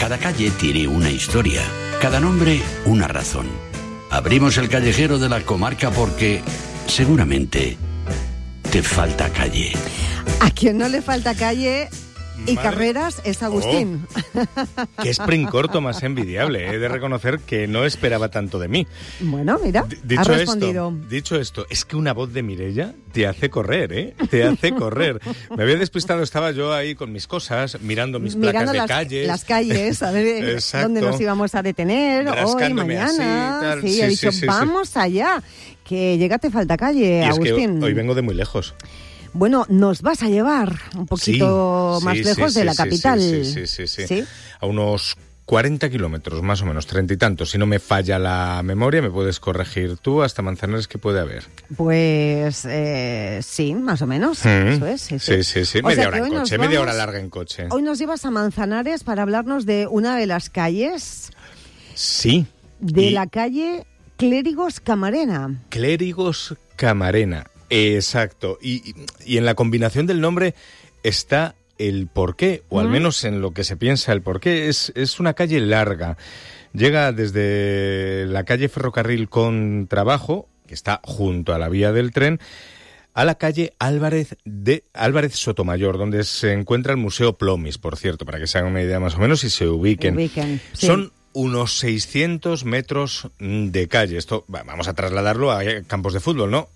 Cada calle tiene una historia, cada nombre una razón. Abrimos el callejero de la comarca porque seguramente te falta calle. A quien no le falta calle y Madre. Carreras es Agustín. Qué sprint corto más envidiable. He de reconocer que no esperaba tanto de mí. Bueno, mira, ha respondido. Dicho esto, es que una voz de Mireia te hace correr, ¿eh? Te hace correr. Me había despistado, estaba yo ahí con mis cosas, mirando mis placas de calles. Las calles, a ver dónde nos íbamos a detener hoy, mañana. Así, tal. Sí, he dicho, vamos allá, que llega te falta calle, y Agustín. Es que hoy vengo de muy lejos. Bueno, nos vas a llevar un poquito más lejos de la capital. Sí. A unos 40 kilómetros, más o menos, 30 y tantos. Si no me falla la memoria, me puedes corregir tú, hasta Manzanares, ¿qué puede haber? Pues sí, más o menos. Eso es. Sí. Media hora en coche, media hora larga en coche. Hoy nos llevas a Manzanares para hablarnos de una de las calles. Sí. De la calle Clérigos Camarena. Clérigos Camarena. Exacto, y en la combinación del nombre está el porqué, o al menos en lo que se piensa el porqué. Es una calle larga, llega desde la calle Ferrocarril con Trabajo, que está junto a la vía del tren, a la calle Álvarez Sotomayor, donde se encuentra el Museo Plomis, por cierto, para que se hagan una idea más o menos y se ubiquen. Sí. Son unos 600 metros de calle. Esto vamos a trasladarlo a campos de fútbol, ¿no?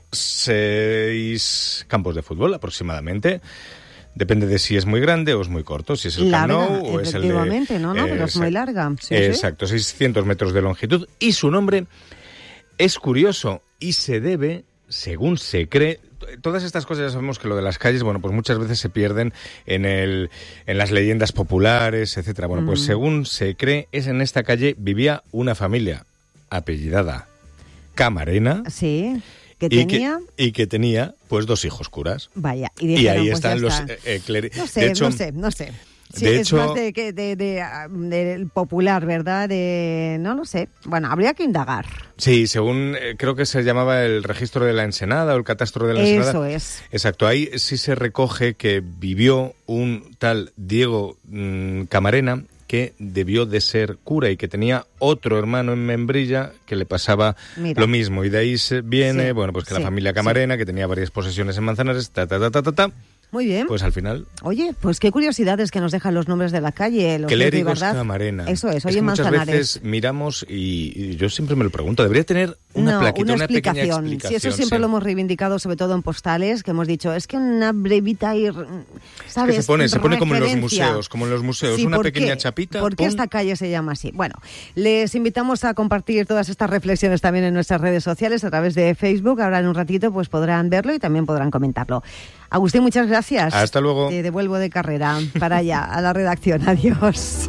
6 campos de fútbol aproximadamente. Depende de si es muy grande o es muy corto, si es el Camp Nou o es el de... Efectivamente, no, pero es muy larga. Exacto, 600 metros de longitud. Y su nombre es curioso y se debe, según se cree... Todas estas cosas ya sabemos que lo de las calles, bueno, pues muchas veces se pierden en las leyendas populares, etcétera. Bueno, pues según se cree, en esta calle vivía una familia apellidada Camarena. Sí, que tenía... Y que tenía, pues, 2 hijos curas. Vaya, y ahí están los clérigos. No sé. Sí, de hecho, más del popular, ¿verdad? No sé. Bueno, habría que indagar. Sí, según creo que se llamaba el registro de la Ensenada o el catastro de la Ensenada. Eso es. Exacto, ahí sí se recoge que vivió un tal Diego Camarena, que debió de ser cura y que tenía otro hermano en Membrilla que le pasaba lo mismo. Y de ahí viene, bueno, pues que la familia Camarena, que tenía varias posesiones en Manzanares, Muy bien. Pues al final... Oye, pues qué curiosidades que nos dejan los nombres de la calle. Los Clérigos Camarena. Eso es, hoy en Manzanares. Muchas veces miramos y yo siempre me lo pregunto, debería tener una plaquita, una pequeña explicación. Sí, eso siempre lo hemos reivindicado, sobre todo en postales, que hemos dicho, es que una brevita y, ¿sabes? Es que se pone como en los museos, sí, una pequeña chapita. ¿Por qué esta calle se llama así? Bueno, les invitamos a compartir todas estas reflexiones también en nuestras redes sociales, a través de Facebook. Ahora en un ratito pues podrán verlo y también podrán comentarlo. Agustín, muchas gracias. Hasta luego. Te devuelvo de carrera para allá, a la redacción. Adiós.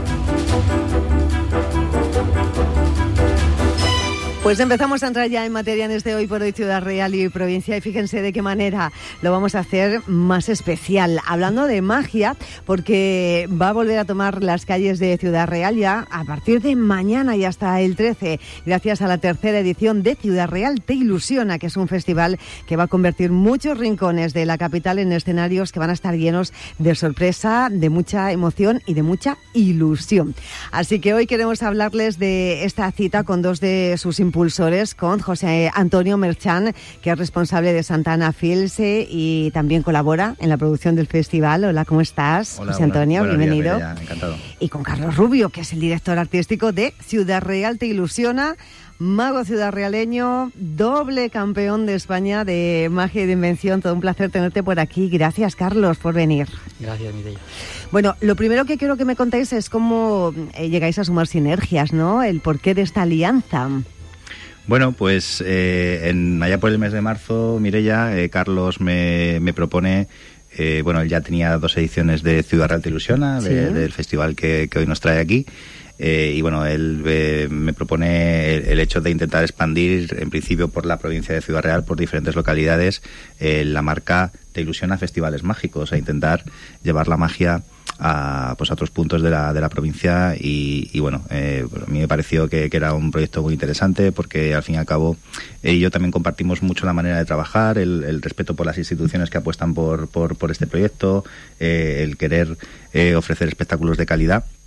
Pues empezamos a entrar ya en materia en este Hoy por Hoy Ciudad Real y Provincia, y fíjense de qué manera lo vamos a hacer más especial, hablando de magia, porque va a volver a tomar las calles de Ciudad Real ya a partir de mañana y hasta el 13, gracias a la 3ª edición de Ciudad Real Te Ilusiona, que es un festival que va a convertir muchos rincones de la capital en escenarios que van a estar llenos de sorpresa, de mucha emoción y de mucha ilusión. Así que hoy queremos hablarles de esta cita con 2 de sus impulsores, con José Antonio Merchán, que es responsable de Santana Films y también colabora en la producción del festival. Hola, ¿cómo estás? Hola, José Antonio, bienvenido. Días, encantado. Y con Carlos Rubio, que es el director artístico de Ciudad Real Te Ilusiona, mago ciudadrealeño, doble campeón de España de magia y de invención. Todo un placer tenerte por aquí. Gracias, Carlos, por venir. Gracias, Mireia. Bueno, lo primero que quiero que me contéis es cómo llegáis a sumar sinergias, ¿no? El porqué de esta alianza. Bueno, pues allá por el mes de marzo, Mireia, Carlos me propone, él ya tenía 2 ediciones de Ciudad Real Te Ilusiona, del festival que hoy nos trae aquí, y bueno, él me propone el hecho de intentar expandir, en principio por la provincia de Ciudad Real, por diferentes localidades, la marca Te Ilusiona Festivales Mágicos, a intentar llevar la magia a otros puntos de la provincia y bueno, a mí me pareció que era un proyecto muy interesante, porque al fin y al cabo él y yo también compartimos mucho la manera de trabajar, el respeto por las instituciones que apuestan por este proyecto, el querer ofrecer espectáculos de calidad.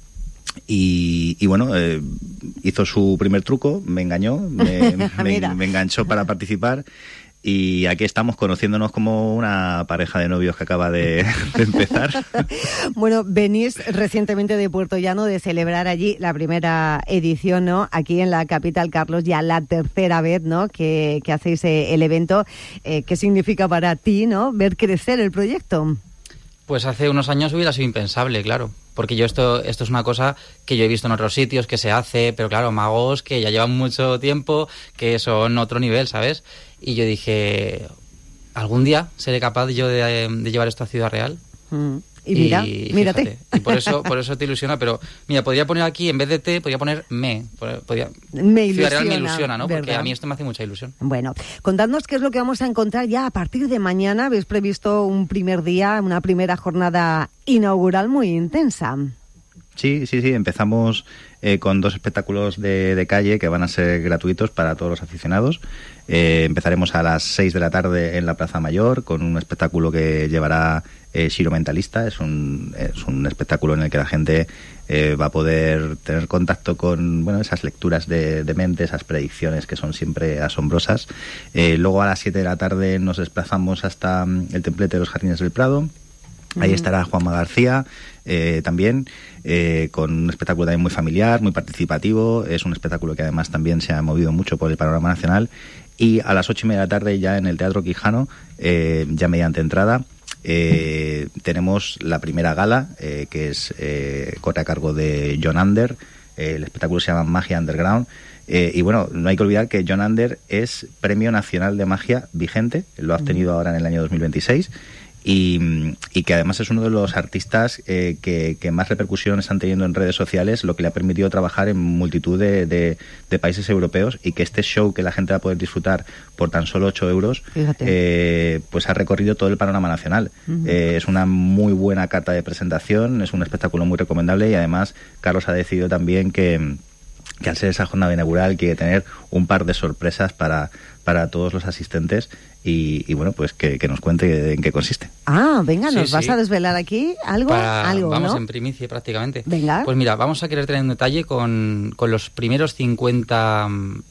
Y bueno, hizo su primer truco, me engañó, me enganchó para participar. Y aquí estamos conociéndonos como una pareja de novios que acaba de empezar. Bueno, venís recientemente de Puerto Llano de celebrar allí la primera edición, ¿no? Aquí en la capital, Carlos, ya la tercera vez, ¿no? Que hacéis el evento. ¿Qué significa para ti, ¿no? Ver crecer el proyecto. Pues hace unos años hubiera sido impensable, claro. Porque yo esto es una cosa que yo he visto en otros sitios que se hace, pero claro, magos que ya llevan mucho tiempo, que son otro nivel, ¿sabes? Y yo dije, ¿algún día seré capaz yo de llevar esto a Ciudad Real? Y mírate. Fíjate, y por eso te ilusiona, pero mira, podría poner aquí, en vez de te, podría poner me ilusiona, Ciudad Real me ilusiona, ¿no? Porque a mí esto me hace mucha ilusión. Bueno, contadnos qué es lo que vamos a encontrar ya a partir de mañana. Habéis previsto un primer día, una primera jornada inaugural muy intensa. Sí, empezamos con 2 espectáculos de calle que van a ser gratuitos para todos los aficionados. Empezaremos a las 6 de la tarde en la Plaza Mayor con un espectáculo que llevará Shiro Mentalista. Es un espectáculo en el que la gente va a poder tener contacto con esas lecturas de mente, esas predicciones que son siempre asombrosas. Luego a las 7 de la tarde nos desplazamos hasta el Templete de los Jardines del Prado. Ahí estará Juanma García también, con un espectáculo también muy familiar, muy participativo. Es un espectáculo que además también se ha movido mucho por el panorama nacional. Y a las 8:30 de la tarde ya en el Teatro Quijano, ya mediante entrada, tenemos la primera gala, que corre a cargo de John Ander. El espectáculo se llama Magia Underground. Y bueno, no hay que olvidar que John Ander es Premio Nacional de Magia vigente, lo ha obtenido ahora en el año 2026. Y que además es uno de los artistas que más repercusión están teniendo en redes sociales, lo que le ha permitido trabajar en multitud de países europeos, y que este show que la gente va a poder disfrutar por tan solo 8 euros, pues ha recorrido todo el panorama nacional. Es una muy buena carta de presentación, es un espectáculo muy recomendable, y además Carlos ha decidido también que al ser esa jornada inaugural quiere tener un par de sorpresas para todos los asistentes, y bueno, pues que nos cuente en qué consiste. Venga, ¿nos vas a desvelar aquí algo? Vamos, ¿no? en primicia prácticamente. Venga. Pues mira, vamos a querer tener un detalle con los primeros 50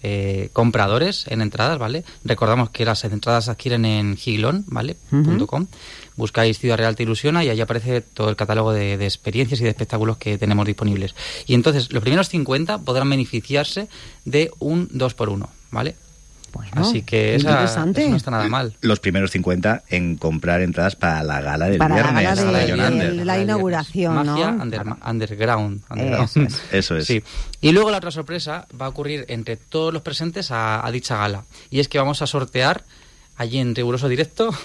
compradores en entradas, ¿vale? Recordamos que las entradas se adquieren en Giglón, ¿vale? .com. Buscáis Ciudad Real te ilusiona y ahí aparece todo el catálogo de experiencias y de espectáculos que tenemos disponibles. Y entonces, los primeros 50 podrán beneficiarse de un 2x1, ¿vale? Bueno, así que eso no está nada mal. Los primeros 50 en comprar entradas para la gala del viernes. La inauguración, Magia, ¿no? Underground. Eso es. Sí. Y luego la otra sorpresa va a ocurrir entre todos los presentes a dicha gala. Y es que vamos a sortear allí en riguroso directo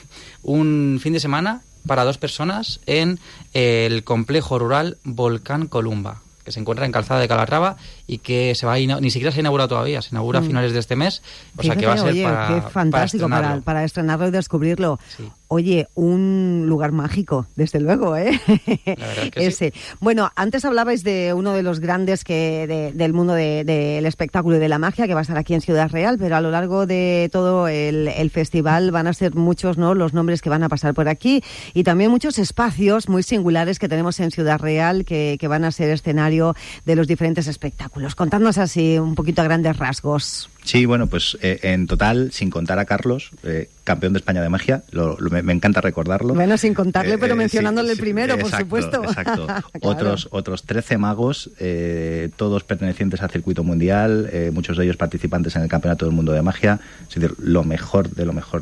un fin de semana para 2 personas en el complejo rural Volcán Columba, que se encuentra en Calzada de Calatrava y que ni siquiera se ha inaugurado todavía, se inaugura a finales de este mes, o sea que va a ser qué fantástico para estrenarlo y descubrirlo. Sí. Oye, un lugar mágico, desde luego, ¿eh? La verdad que ese. Sí. Bueno, antes hablabais de uno de los grandes del mundo del espectáculo y de la magia, que va a estar aquí en Ciudad Real, pero a lo largo de todo el festival van a ser muchos, ¿no?, los nombres que van a pasar por aquí, y también muchos espacios muy singulares que tenemos en Ciudad Real que van a ser escenario de los diferentes espectáculos. Contadnos así un poquito a grandes rasgos. Sí, bueno, pues en total, sin contar a Carlos, campeón de España de magia, me encanta recordarlo. Bueno, sin contarle, pero mencionándole primero, exacto, por supuesto. Exacto. Claro. Otros 13 magos, todos pertenecientes al circuito mundial, muchos de ellos participantes en el Campeonato del Mundo de Magia, es decir, lo mejor de lo mejor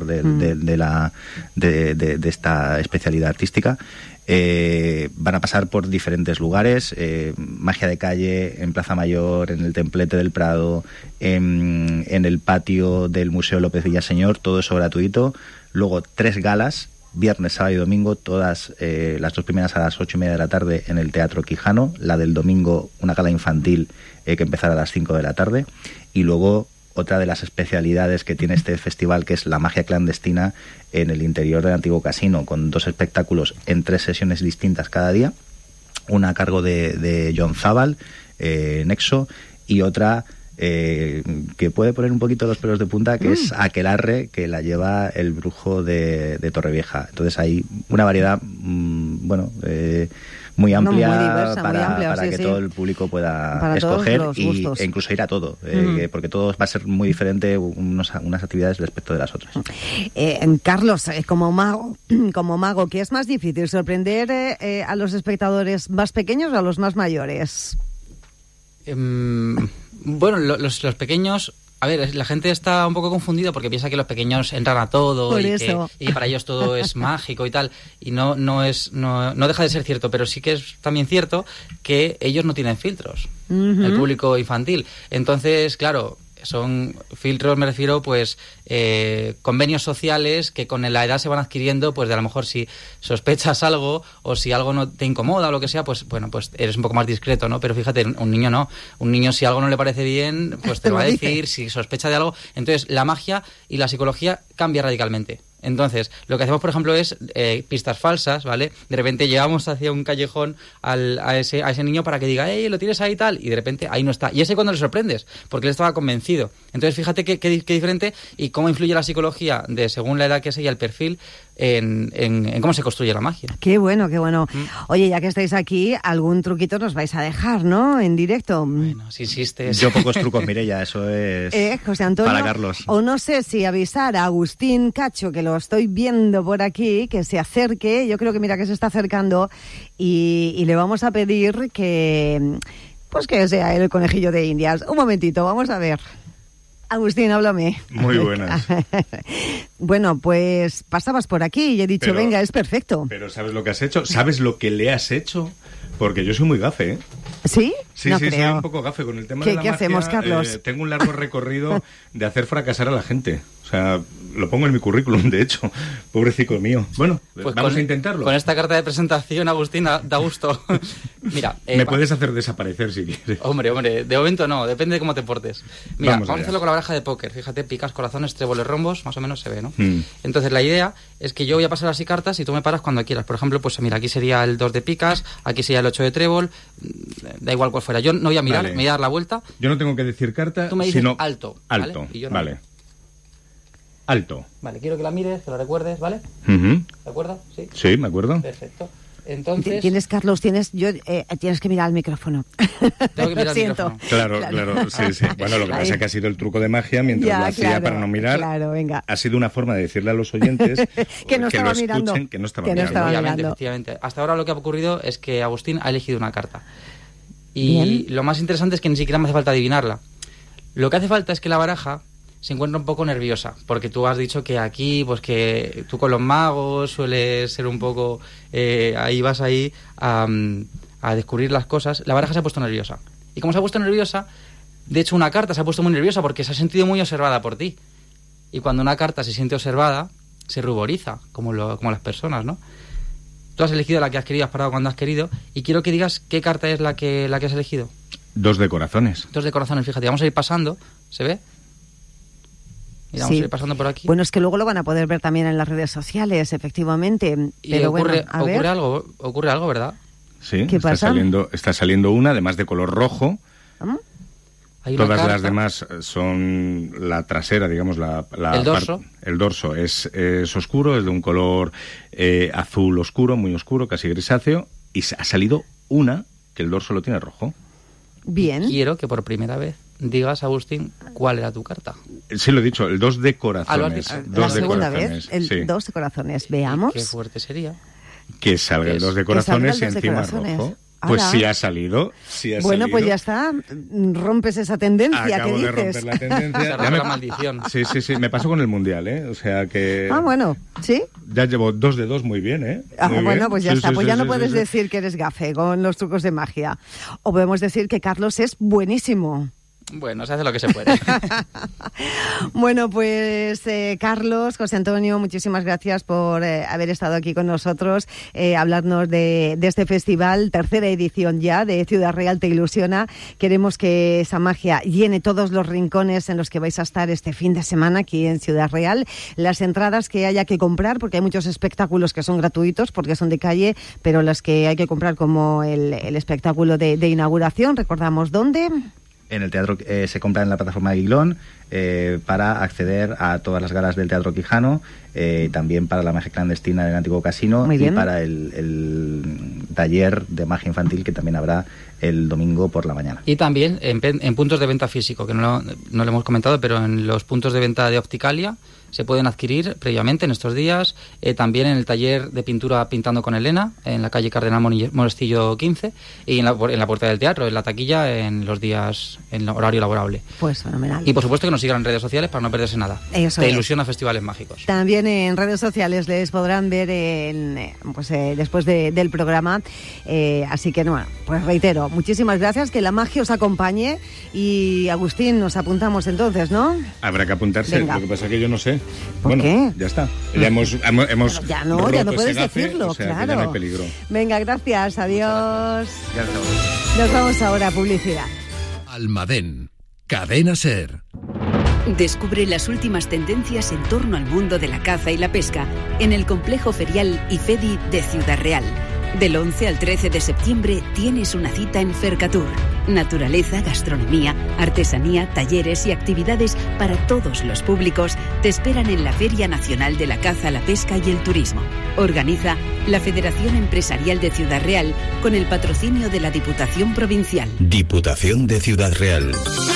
de esta especialidad artística. Van a pasar por diferentes lugares, magia de calle, en Plaza Mayor, en el Templete del Prado, en el patio del Museo López Villaseñor, todo eso gratuito. Luego 3 galas, viernes, sábado y domingo, todas las 2 primeras a las 8:30 de la tarde en el Teatro Quijano, la del domingo una gala infantil que empezará a las 5 de la tarde, y luego otra de las especialidades que tiene este festival, que es la magia clandestina en el interior del antiguo casino, con 2 espectáculos en 3 sesiones distintas cada día, una a cargo de John Zabal, Nexo, y otra que puede poner un poquito los pelos de punta, que es Aquelarre, que la lleva el brujo de Torrevieja. Entonces hay una variedad muy amplia, muy diversa, para, muy amplia, para sí, que sí. todo el público pueda Para escoger todos los gustos. e incluso ir a todo, porque todo va a ser muy diferente unas actividades respecto de las otras. Carlos, como mago, ¿qué es más difícil, sorprender a los espectadores más pequeños o a los más mayores? Bueno, los pequeños... A ver, la gente está un poco confundida porque piensa que los pequeños entran a todo y para ellos todo es mágico y tal, y no deja de ser cierto, pero sí que es también cierto que ellos no tienen filtros, el público infantil. Entonces, claro, son filtros, me refiero, pues convenios sociales que con la edad se van adquiriendo, pues de a lo mejor si sospechas algo o si algo no te incomoda o lo que sea, pues bueno, pues eres un poco más discreto, ¿no? Pero fíjate, un niño no. Un niño, si algo no le parece bien, pues te lo va a decir, si sospecha de algo. Entonces, la magia y la psicología cambia radicalmente. Entonces, lo que hacemos, por ejemplo, es pistas falsas, ¿vale? De repente llevamos hacia un callejón a ese niño para que diga, lo tienes ahí y tal, y de repente ahí no está. Y ese cuando le sorprendes, porque él estaba convencido. Entonces, fíjate qué diferente y cómo influye la psicología según la edad que sea y el perfil en cómo se construye la magia. Qué bueno, qué bueno. Oye, ya que estáis aquí, algún truquito nos vais a dejar, ¿no? En directo. Bueno, si insistes. Yo pocos trucos, Mireia, eso es José Antonio, para Carlos. O no sé si avisar a Agustín Cacho, que lo estoy viendo por aquí, que se acerque. Yo creo que mira que se está acercando y le vamos a pedir que sea el conejillo de Indias. Un momentito, vamos a ver. Agustín, háblame. Muy buenas. Bueno, pues pasabas por aquí y he dicho, venga, es perfecto. Pero ¿sabes lo que has hecho? ¿Sabes lo que le has hecho? Porque yo soy muy gafe, ¿eh? ¿Sí? Sí, no sí, creo. soy un poco gafe con el tema de la ¿Qué magia. hacemos, Carlos? Tengo un largo recorrido de hacer fracasar a la gente. O sea, lo pongo en mi currículum, de hecho. Pobrecito mío. Bueno, pues vamos a intentarlo. Con esta carta de presentación, Agustín, da gusto. Mira, me puedes hacer desaparecer si quieres. Hombre, de momento no, depende de cómo te portes. Mira, vamos a hacerlo con la baraja de póker. Fíjate, picas, corazones, tréboles, rombos, más o menos se ve, ¿no? Entonces la idea es que yo voy a pasar así cartas y tú me paras cuando quieras. Por ejemplo, pues mira, aquí sería el 2 de picas, aquí sería el 8 de trébol, da igual cuál fuera. Yo no voy a mirar, me voy a dar la vuelta. Yo no tengo que decir carta, tú me dices sino alto. Alto, ¿vale? Y yo no. Vale. Alto. Vale, quiero que la mires, que la recuerdes, ¿vale? ¿Te acuerdas? Sí. Sí, me acuerdo. Perfecto. Entonces... Tienes que mirar al micrófono. Tengo que mirar al micrófono. Claro, sí. Bueno, lo que pasa es que ha sido el truco de magia mientras lo hacía para no mirar. Claro, venga. Ha sido una forma de decirle a los oyentes que no estaba mirando. Que no estaba mirando. Efectivamente. Hasta ahora lo que ha ocurrido es que Agustín ha elegido una carta. Y lo más interesante es que ni siquiera me hace falta adivinarla. Lo que hace falta es que la baraja se encuentra un poco nerviosa, porque tú has dicho que aquí, pues que tú con los magos sueles ser un poco... ahí vas a descubrir las cosas. La baraja se ha puesto nerviosa. Y como se ha puesto nerviosa, de hecho una carta se ha puesto muy nerviosa porque se ha sentido muy observada por ti. Y cuando una carta se siente observada, se ruboriza, como las personas, ¿no? Tú has elegido la que has querido, has parado cuando has querido, y quiero que digas qué carta es la que has elegido. 2 de corazones. 2 de corazones, fíjate, vamos a ir pasando, ¿se ve? Mira, vamos a ir pasando por aquí. Bueno, es que luego lo van a poder ver también en las redes sociales, efectivamente. Pero ocurre algo, ¿verdad? Sí, ¿Qué pasa? Está saliendo una, además de color rojo. Todas las demás son la trasera, digamos, el dorso. El dorso es oscuro, es de un color azul oscuro, muy oscuro, casi grisáceo. Y ha salido una que el dorso lo tiene rojo. Bien. Y quiero que por primera vez digas, Agustín, ¿cuál era tu carta? Sí, lo he dicho, el 2 de corazones. La segunda vez, el 2 de corazones. Veamos. Qué fuerte sería. Que salga el 2 de corazones y encima rojo. Pues sí ha salido. Bueno, pues ya está. Rompes esa tendencia. Acabo ¿qué de dices? romper la tendencia. La maldición. Sí. Me pasó con el Mundial, ¿eh? O sea que... bueno, ¿sí? Ya llevo 2 de 2 muy bien, ¿eh? Muy bueno, bien. pues ya está. Pues ya no puedes sí. decir que eres gafe con los trucos de magia. O podemos decir que Carlos es buenísimo. Bueno, se hace lo que se puede. Bueno, pues Carlos, José Antonio, muchísimas gracias por haber estado aquí con nosotros, hablarnos de este festival, 3ª edición ya de Ciudad Real Te Ilusiona. Queremos que esa magia llene todos los rincones en los que vais a estar este fin de semana aquí en Ciudad Real. Las entradas que haya que comprar, porque hay muchos espectáculos que son gratuitos, porque son de calle, pero las que hay que comprar como el espectáculo de inauguración, recordamos dónde... En el teatro se compra en la plataforma de Guilón, para acceder a todas las galas del Teatro Quijano, también para la magia clandestina del antiguo casino y para el taller de magia infantil que también habrá el domingo por la mañana. Y también en puntos de venta físico, que no lo hemos comentado, pero en los puntos de venta de Opticalia se pueden adquirir previamente en estos días, también en el taller de pintura Pintando con Elena, en la calle Cardenal Monestillo 15, y en la puerta del teatro, en la taquilla, en los días, en el horario laborable. Pues fenomenal. Y por supuesto que nos sigan en redes sociales para no perderse nada. Eso Te es. ilusiona Festivales Mágicos. También en redes sociales les podrán ver después del programa. Así que, bueno, pues reitero, muchísimas gracias, que la magia os acompañe. Y Agustín, nos apuntamos entonces, ¿no? Habrá que apuntarse. Venga. Lo que pasa es que yo no sé. ¿Por qué? Ya está. Ya hemos Ya no roto puedes ese gafe, decirlo, o sea, claro. que ya no hay peligro. Venga, gracias, adiós. Gracias a vosotros. Nos vamos ahora a publicidad. Almadén, Cadena SER. Descubre las últimas tendencias en torno al mundo de la caza y la pesca en el complejo ferial IFEDI de Ciudad Real. Del 11 al 13 de septiembre tienes una cita en Fercatur. Naturaleza, gastronomía, artesanía, talleres y actividades para todos los públicos te esperan en la Feria Nacional de la Caza, la Pesca y el Turismo. Organiza la Federación Empresarial de Ciudad Real con el patrocinio de la Diputación Provincial. Diputación de Ciudad Real.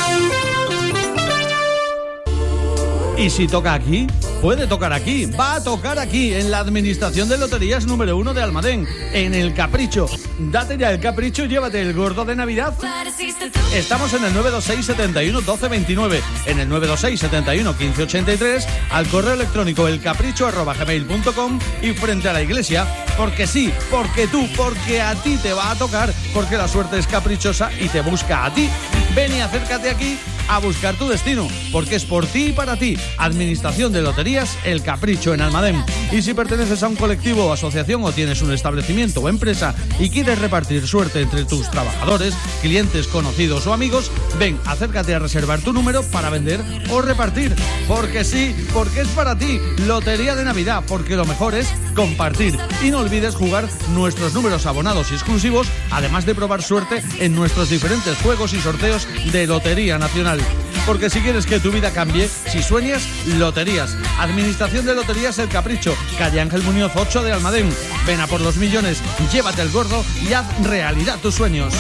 ¿Y si toca aquí? Puede tocar aquí, va a tocar aquí, en la Administración de Loterías número 1 de Almadén, en El Capricho. Date ya el capricho y llévate el gordo de Navidad. Estamos en el 926 71 12 29, en el 926 71 15 83, al correo electrónico elcapricho@gmail.com y frente a la iglesia, porque sí, porque a ti te va a tocar, porque la suerte es caprichosa y te busca a ti. Ven y acércate aquí a buscar tu destino, porque es por ti y para ti. Administración de Loterías El Capricho en Almadén. Y si perteneces a un colectivo o asociación o tienes un establecimiento o empresa y quieres repartir suerte entre tus trabajadores, clientes, conocidos o amigos, ven, acércate a reservar tu número para vender o repartir. Porque sí, porque es para ti. Lotería de Navidad, porque lo mejor es compartir. Y no olvides jugar nuestros números abonados y exclusivos, además de probar suerte en nuestros diferentes juegos y sorteos de Lotería Nacional. Porque si quieres que tu vida cambie, si sueñas, loterías. Administración de Loterías El Capricho, calle Ángel Muñoz 8 de Almadén. Ven a por los millones, llévate el gordo y haz realidad tus sueños.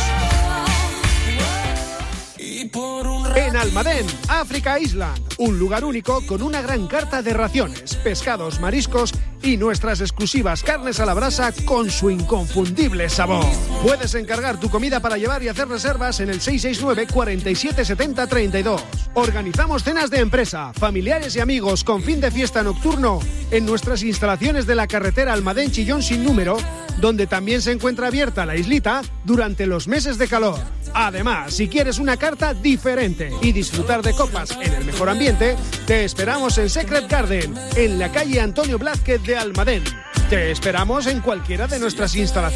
En Almadén, Africa Island, un lugar único con una gran carta de raciones, pescados, mariscos y nuestras exclusivas carnes a la brasa con su inconfundible sabor. Puedes encargar tu comida para llevar y hacer reservas en el 669 47 70 32. Organizamos cenas de empresa, familiares y amigos con fin de fiesta nocturno en nuestras instalaciones de la carretera Almadén-Chillón sin número, donde también se encuentra abierta la islita durante los meses de calor. Además, si quieres una carta diferente y disfrutar de copas en el mejor ambiente, te esperamos en Secret Garden, en la calle Antonio Blázquez de Almadén. Te esperamos en cualquiera de nuestras instalaciones.